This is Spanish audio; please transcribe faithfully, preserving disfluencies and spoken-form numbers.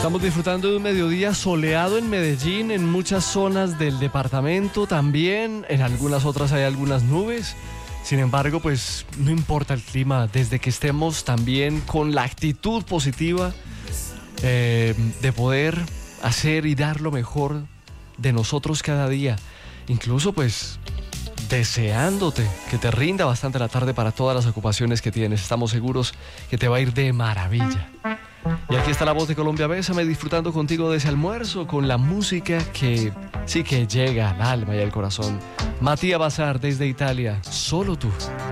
Estamos disfrutando de un mediodía soleado en Medellín, en muchas zonas del departamento también, en algunas otras hay algunas nubes. Sin embargo, pues no importa el clima, desde que estemos también con la actitud positiva eh, de poder hacer y dar lo mejor de nosotros cada día. Incluso pues deseándote que te rinda bastante la tarde para todas las ocupaciones que tienes. Estamos seguros que te va a ir de maravilla. Y aquí está la voz de Colombia Bésame, disfrutando contigo de ese almuerzo con la música que sí que llega al alma y al corazón. Matías Bazar desde Italia, solo tú.